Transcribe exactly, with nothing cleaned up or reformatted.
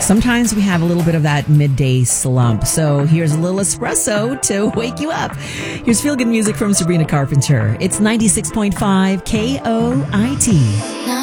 sometimes we have a little bit of that midday slump. So here's a little espresso to wake you up. Here's feel good music from Sabrina Carpenter. It's ninety-six point five K O I T.